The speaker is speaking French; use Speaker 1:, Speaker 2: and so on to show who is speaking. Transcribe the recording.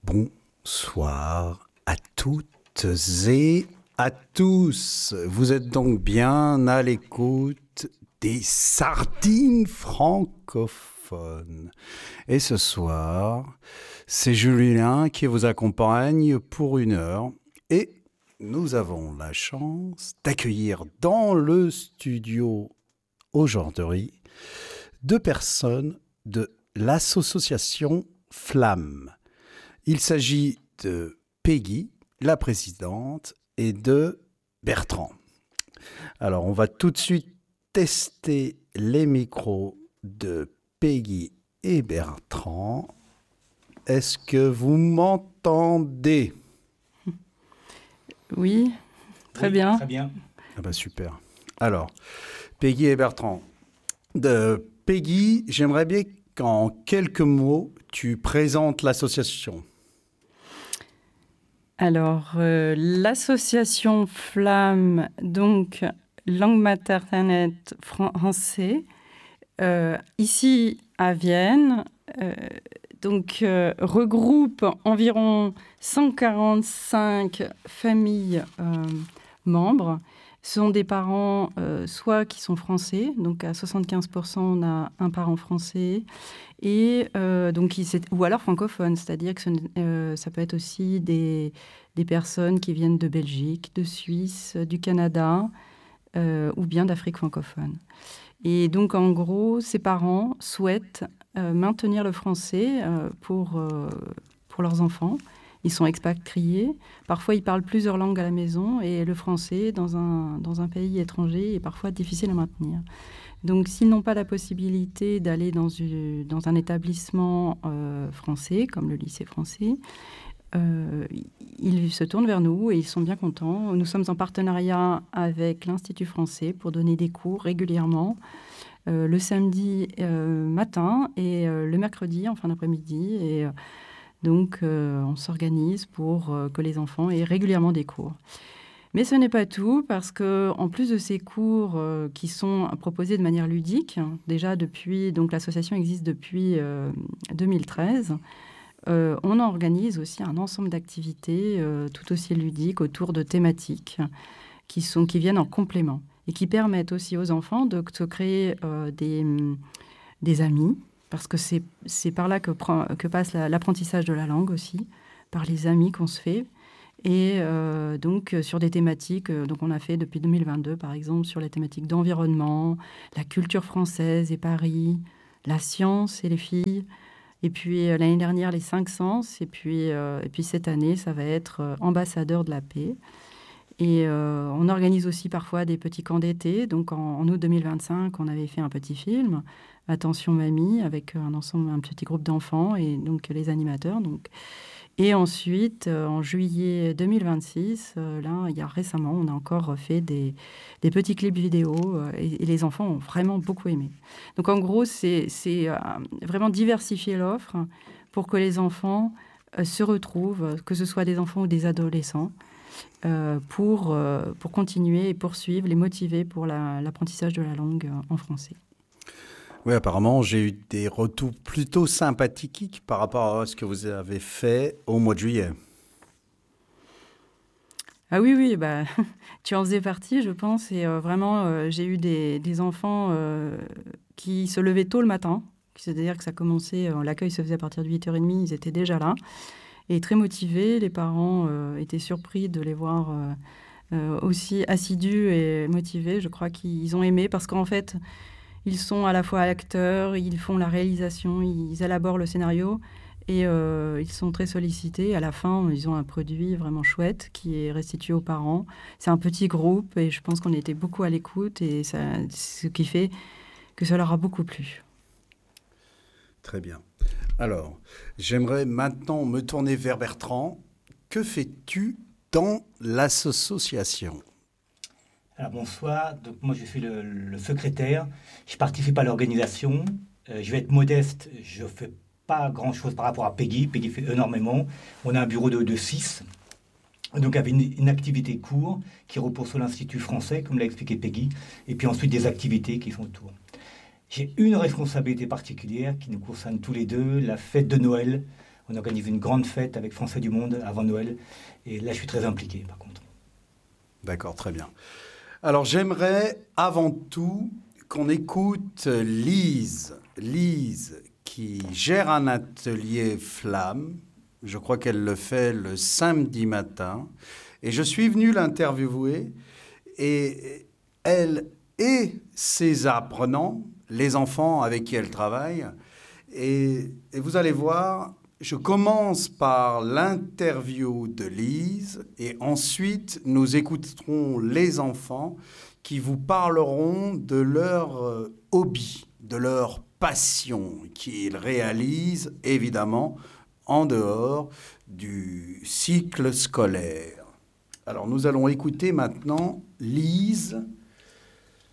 Speaker 1: Bonsoir à toutes et à tous. Vous êtes donc bien à l'écoute des sardines francophones. Et ce soir, c'est Julien qui vous accompagne pour 1 heure. Et nous avons la chance d'accueillir dans le studio aujourd'hui 2 personnes de l'association Flamme. Il s'agit de Peggy, la présidente, et de Bertrand. Alors, on va tout de suite tester les micros de Peggy et Bertrand. Est-ce que vous m'entendez ?
Speaker 2: Oui, très bien.
Speaker 3: Très bien.
Speaker 1: Ah bah super. Alors, Peggy et Bertrand. Peggy, j'aimerais bien qu'en quelques mots, tu présentes l'association.
Speaker 2: Alors, l'association Flamme, donc langue maternelle français, ici à Vienne, regroupe environ 145 familles membres. Ce sont des parents soit qui sont français, donc à 75% on a un parent français, et ou alors francophone, c'est-à-dire que ça peut être aussi des personnes qui viennent de Belgique, de Suisse, du Canada, ou bien d'Afrique francophone. Et donc en gros, ces parents souhaitent maintenir le français pour leurs enfants. Ils sont expatriés. Parfois, ils parlent plusieurs langues à la maison et le français dans un pays étranger est parfois difficile à maintenir. Donc, s'ils n'ont pas la possibilité d'aller dans un établissement français, comme le lycée français, ils se tournent vers nous et ils sont bien contents. Nous sommes en partenariat avec l'Institut français pour donner des cours régulièrement, le samedi matin et le mercredi en fin d'après-midi. Et donc, on s'organise pour que les enfants aient régulièrement des cours. Mais ce n'est pas tout, parce qu'en plus de ces cours qui sont proposés de manière ludique, donc l'association existe depuis 2013, on organise aussi un ensemble d'activités tout aussi ludiques autour de thématiques qui viennent en complément et qui permettent aussi aux enfants de se créer des amis, parce que c'est par là que passe l'apprentissage de la langue aussi, par les amis qu'on se fait. Et donc sur des thématiques, donc on a fait depuis 2022 par exemple sur les thématiques d'environnement, la culture française et Paris, la science et les filles, et puis l'année dernière les 5 sens, et puis cette année ça va être ambassadeur de la paix. Et on organise aussi parfois des petits camps d'été. Donc en août 2025, on avait fait un petit film, Attention Mamie, avec un petit groupe d'enfants et donc les animateurs. Et ensuite, en juillet 2026, récemment, on a encore fait des petits clips vidéo et les enfants ont vraiment beaucoup aimé. Donc en gros, c'est vraiment diversifier l'offre pour que les enfants se retrouvent, que ce soit des enfants ou des adolescents, pour continuer et poursuivre, les motiver pour l'apprentissage de la langue en français.
Speaker 1: Oui, apparemment, j'ai eu des retours plutôt sympathiques par rapport à ce que vous avez fait au mois de juillet.
Speaker 2: Ah oui, tu en faisais partie, je pense. Et vraiment, j'ai eu des enfants qui se levaient tôt le matin. C'est-à-dire que ça commençait, l'accueil se faisait à partir de 8h30, ils étaient déjà là. Et très motivés, les parents étaient surpris de les voir aussi assidus et motivés. Je crois qu'ils ont aimé parce qu'en fait, ils sont à la fois acteurs, ils font la réalisation, ils élaborent le scénario et ils sont très sollicités. À la fin, ils ont un produit vraiment chouette qui est restitué aux parents. C'est un petit groupe et je pense qu'on était beaucoup à l'écoute et ce qui fait que ça leur a beaucoup plu.
Speaker 1: Très bien. Alors, j'aimerais maintenant me tourner vers Bertrand. Que fais-tu dans l'association ?
Speaker 3: Alors bonsoir, donc moi je suis le secrétaire, je participe à l'organisation, je vais être modeste, je ne fais pas grand-chose par rapport à Peggy. Peggy fait énormément, on a un bureau de 6, donc avec une activité court qui repose sur l'Institut français, comme l'a expliqué Peggy, et puis ensuite des activités qui sont autour. J'ai une responsabilité particulière qui nous concerne tous les deux, la fête de Noël. On organise une grande fête avec Français du Monde avant Noël. Et là, je suis très impliqué, par contre.
Speaker 1: D'accord, très bien. Alors, j'aimerais avant tout qu'on écoute Lise. Lise, qui gère un atelier flamme. Je crois qu'elle le fait le samedi matin. Et je suis venu l'interviewer. Et elle et ses apprenants, les enfants avec qui elle travaille, et vous allez voir, je commence par l'interview de Lise et ensuite nous écouterons les enfants qui vous parleront de leur hobby, de leur passion qu'ils réalisent évidemment en dehors du cycle scolaire. Alors nous allons écouter maintenant Lise